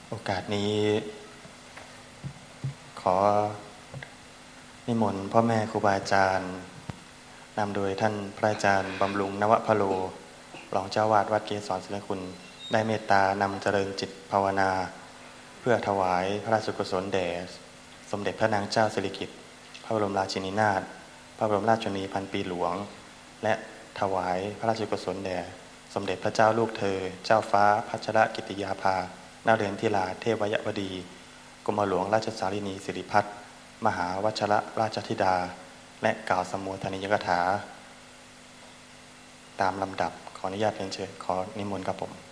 โอกาสนี้ขอนิมนต์พ่อแม่ครูบาอาจารย์นำโดยท่านพระอาจารย์บำรุงนวพโลรองเจ้าวาดวัดเกศรศิลคุณได้เมตตานำเจริญจิตภาวนาเพื่อถวายพระราชกุศลแด่สมเด็จพระนางเจ้าสิริกิติ์พระบรมราชินีนาถพระบรมราชชนนีพันปีหลวงและถวายพระราชกุศลแด่สมเด็จพระเจ้าลูกเธอเจ้าฟ้าพัชรกิติยาภานเรนทิราเทพยวดีกรมหลวงราชสารินีสิริพัฒน์มหาวชรราชธิดาและกล่าวสมโภชนียกถาตามลำดับขออนุญาตเรียนเชิญขอนิมนต์ครับผม